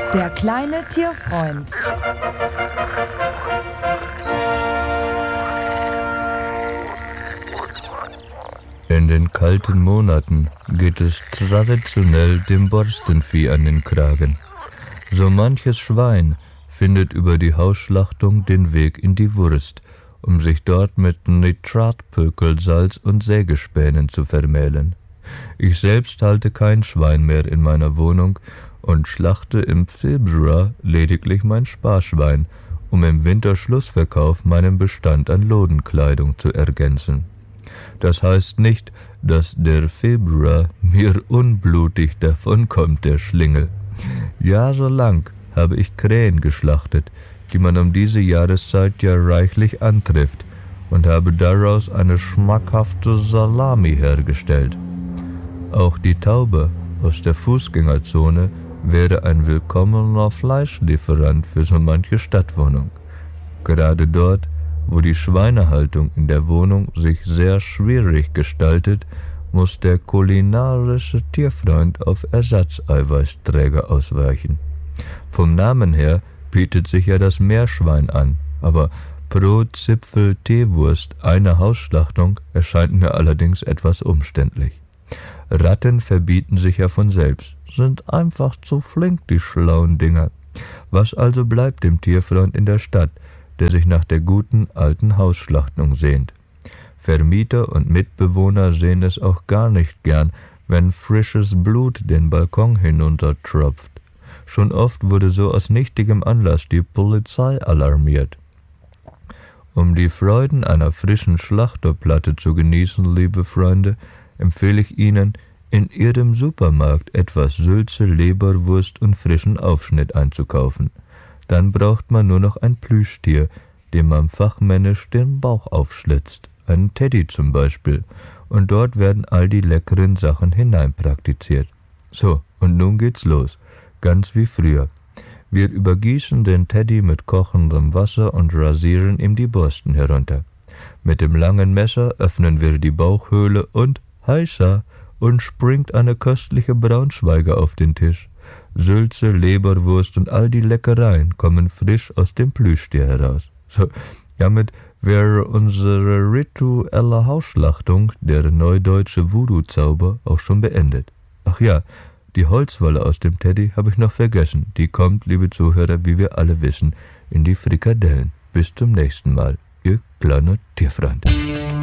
Der kleine Tierfreund. In den kalten Monaten geht es traditionell dem Borstenvieh an den Kragen. So manches Schwein findet über die Hausschlachtung den Weg in die Wurst, um sich dort mit Nitratpökelsalz und Sägespänen zu vermählen. Ich selbst halte kein Schwein mehr in meiner Wohnung und schlachte im Februar lediglich mein Sparschwein, um im Winterschlussverkauf meinen Bestand an Lodenkleidung zu ergänzen. Das heißt nicht, dass der Februar mir unblutig davonkommt, der Schlingel. Jahrelang habe ich Krähen geschlachtet, die man um diese Jahreszeit ja reichlich antrifft, und habe daraus eine schmackhafte Salami hergestellt. Auch die Taube aus der Fußgängerzone wäre ein willkommener Fleischlieferant für so manche Stadtwohnung. Gerade dort, wo die Schweinehaltung in der Wohnung sich sehr schwierig gestaltet, muss der kulinarische Tierfreund auf Ersatzeiweißträger ausweichen. Vom Namen her bietet sich ja das Meerschwein an, aber pro Zipfel Teewurst eine Hausschlachtung erscheint mir allerdings etwas umständlich. Ratten verbieten sich ja von selbst, sind einfach zu flink, die schlauen Dinger. Was also bleibt dem Tierfreund in der Stadt, der sich nach der guten alten Hausschlachtung sehnt? Vermieter und Mitbewohner sehen es auch gar nicht gern, wenn frisches Blut den Balkon hinuntertropft. Schon oft wurde so aus nichtigem Anlass die Polizei alarmiert. Um die Freuden einer frischen Schlachterplatte zu genießen, liebe Freunde, empfehle ich Ihnen, in Ihrem Supermarkt etwas Sülze, Leberwurst und frischen Aufschnitt einzukaufen. Dann braucht man nur noch ein Plüschtier, dem man fachmännisch den Bauch aufschlitzt, einen Teddy zum Beispiel, und dort werden all die leckeren Sachen hineinpraktiziert. So, und nun geht's los, ganz wie früher. Wir übergießen den Teddy mit kochendem Wasser und rasieren ihm die Borsten herunter. Mit dem langen Messer öffnen wir die Bauchhöhle und, heißa, und springt eine köstliche Braunschweiger auf den Tisch. Sülze, Leberwurst und all die Leckereien kommen frisch aus dem Plüschtier heraus. So, damit wäre unsere rituelle Hausschlachtung, der neudeutsche Voodoo-Zauber, auch schon beendet. Ach ja, die Holzwolle aus dem Teddy habe ich noch vergessen. Die kommt, liebe Zuhörer, wie wir alle wissen, in die Frikadellen. Bis zum nächsten Mal, Ihr kleiner Tierfreund.